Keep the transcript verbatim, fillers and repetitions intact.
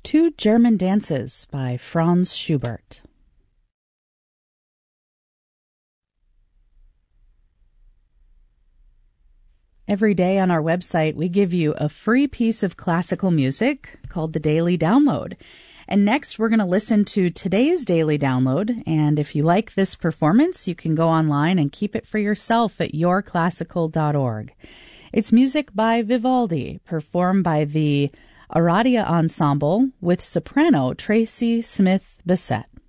Two German Dances by Franz Schubert. Every day on our website, we give you a free piece of classical music called the Daily Download. And next, we're going to listen to today's Daily Download. And if you like this performance, you can go online and keep it for yourself at your classical dot org. It's music by Vivaldi, performed by the Aradia Ensemble with soprano Tracy Smith Bissett.